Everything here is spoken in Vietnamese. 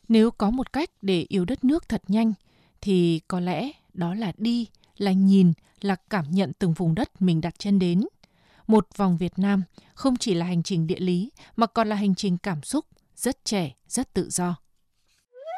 Nếu có một cách để yêu đất nước thật nhanh, thì có lẽ đó là đi, là nhìn, là cảm nhận từng vùng đất mình đặt chân đến. Một vòng Việt Nam không chỉ là hành trình địa lý mà còn là hành trình cảm xúc, rất trẻ, rất tự do.